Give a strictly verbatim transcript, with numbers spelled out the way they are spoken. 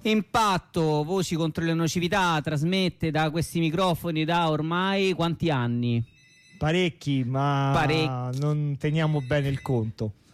Impatto, voci contro le nocività, trasmette da questi microfoni da ormai quanti anni? Parecchi, ma Parecchi. non teniamo bene il conto.